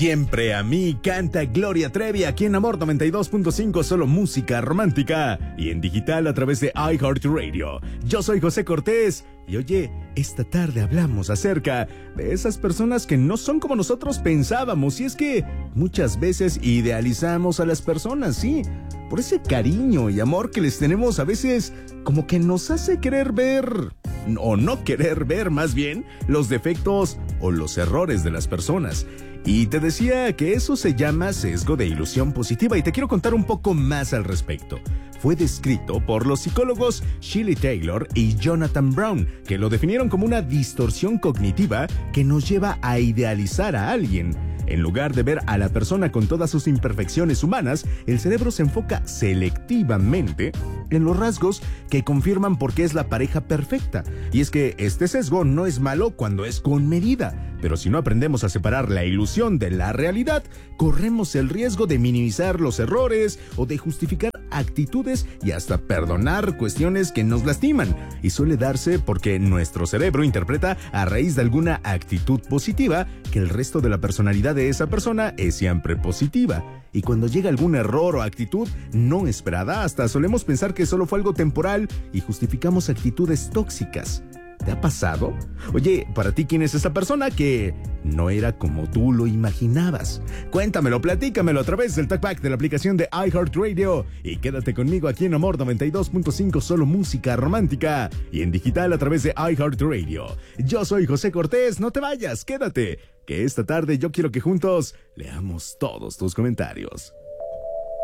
siempre a mí canta Gloria Trevi aquí en Amor 92.5, solo música romántica y en digital a través de iHeartRadio. Yo soy José Cortés y oye, esta tarde hablamos acerca de esas personas que no son como nosotros pensábamos, y es que muchas veces idealizamos a las personas, sí, por ese cariño y amor que les tenemos. A veces como que nos hace querer ver, o no querer ver más bien, los defectos o los errores de las personas. Y te decía que eso se llama sesgo de ilusión positiva, y te quiero contar un poco más al respecto. Fue descrito por los psicólogos Shelley Taylor y Jonathan Brown, que lo definieron como una distorsión cognitiva que nos lleva a idealizar a alguien. En lugar de ver a la persona con todas sus imperfecciones humanas, el cerebro se enfoca selectivamente en los rasgos que confirman por qué es la pareja perfecta. Y es que este sesgo no es malo cuando es con medida, pero si no aprendemos a separar la ilusión de la realidad, corremos el riesgo de minimizar los errores o de justificar actitudes y hasta perdonar cuestiones que nos lastiman. Y suele darse porque nuestro cerebro interpreta a raíz de alguna actitud positiva que el resto de la personalidad de esa persona es siempre positiva. Y cuando llega algún error o actitud no esperada, hasta solemos pensar que solo fue algo temporal y justificamos actitudes tóxicas. ¿Te ha pasado? Oye, para ti, ¿quién es esa persona que no era como tú lo imaginabas? Cuéntamelo, platícamelo a través del talkback de la aplicación de iHeartRadio. Y quédate conmigo aquí en Amor 92.5, solo música romántica. Y en digital a través de iHeartRadio. Yo soy José Cortés, no te vayas, quédate. Que esta tarde yo quiero que juntos leamos todos tus comentarios.